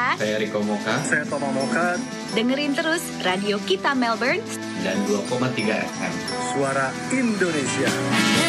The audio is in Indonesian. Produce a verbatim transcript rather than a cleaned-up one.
Moka. Saya Riko Moka. Saya Toma Moka. Dengerin terus Radio Kita Melbourne sembilan puluh dua koma tiga F M. Suara Indonesia.